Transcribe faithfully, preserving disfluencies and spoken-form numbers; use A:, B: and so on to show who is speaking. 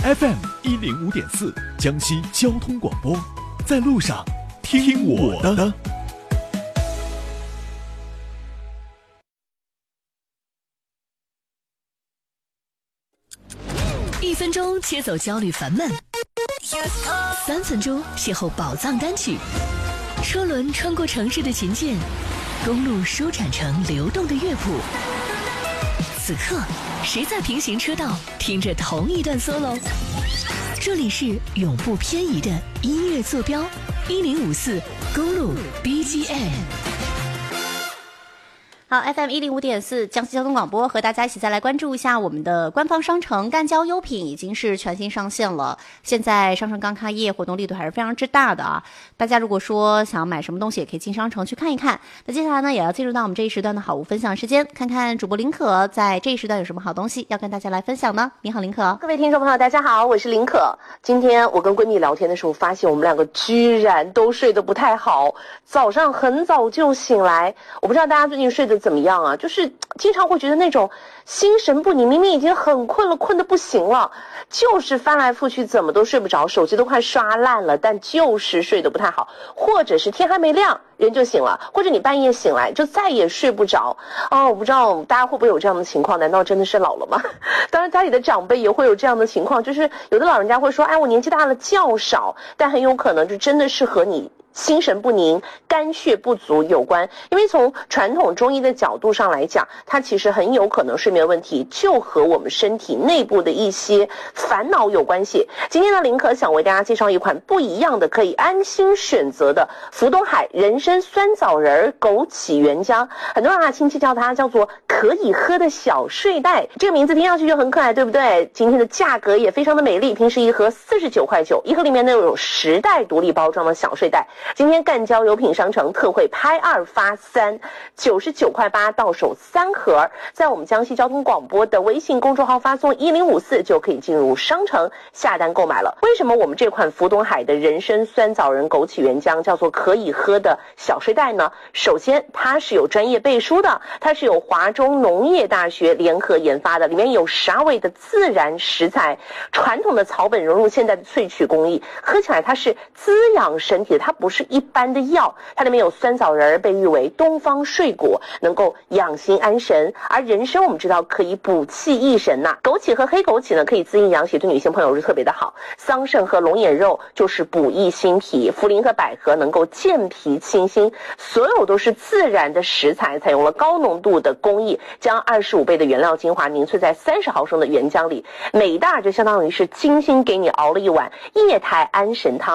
A: F M 一零五点四，江西交通广播，在路上听我的。
B: 一分钟切走焦虑烦闷，三分钟邂逅宝藏单曲。车轮穿过城市的琴键，公路舒展成流动的乐谱。此刻，谁在平行车道听着同一段 solo？ 这里是永不偏移的音乐坐标，一零五四公路 B G M。
C: 好 ，F M 一零五点四江西交通广播和大家一起再来关注一下我们的官方商城赣交优品已经是全新上线了。现在商城刚开业，活动力度还是非常之大的啊！大家如果说想要买什么东西，也可以进商城去看一看。那接下来呢，也要进入到我们这一时段的好物分享时间，看看主播林可在这一时段有什么好东西要跟大家来分享呢？你好，林可。
D: 各位听众朋友，大家好，我是林可。今天我跟闺蜜聊天的时候，发现我们两个居然都睡得不太好，早上很早就醒来。我不知道大家最近睡得怎么样啊？就是经常会觉得那种心神不宁，明明已经很困了，困得不行了，就是翻来覆去怎么都睡不着，手机都快刷烂了，但就是睡得不太好，或者是天还没亮人就醒了，或者你半夜醒来就再也睡不着。哦，我不知道大家会不会有这样的情况，难道真的是老了吗？当然家里的长辈也会有这样的情况，就是有的老人家会说，哎，我年纪大了觉少，但很有可能就真的是和你心神不宁、肝血不足有关。因为从传统中医的角度上来讲，它其实很有可能睡眠问题就和我们身体内部的一些烦恼有关系。今天呢，林可想为大家介绍一款不一样的可以安心选择的福东海人参酸枣仁枸杞原浆，很多人啊亲戚叫它叫做可以喝的小睡袋，这个名字听上去就很可爱，对不对？今天的价格也非常的美丽，平时一盒四十九块九，一盒里面呢有十袋独立包装的小睡袋。今天赣交优品商城特惠拍二发三，九十九块八到手三盒，在我们江西交通广播的微信公众号发送一零五四就可以进入商城下单购买了。为什么我们这款福东海的人参酸枣仁枸杞原浆叫做可以喝的小睡袋呢？首先它是有专业背书的，它是有华中农业大学联合研发的，里面有十二味的自然食材，传统的草本融入现代的萃取工艺，喝起来它是滋养身体的，它不是一般的药，它里面有酸枣仁，被誉为东方睡果，能够养心安神。而人参我们知道可以补气益神呐、啊，枸杞和黑枸杞呢可以滋阴养血，对女性朋友是特别的好。桑葚和龙眼肉就是补益心脾，茯苓和百合能够健脾清心，所有都是自然的食材，采用了高浓度的工艺，将二十五倍的原料精华凝萃在三十毫升的原浆里，每一袋就相当于是精心给你熬了一碗液态安神汤。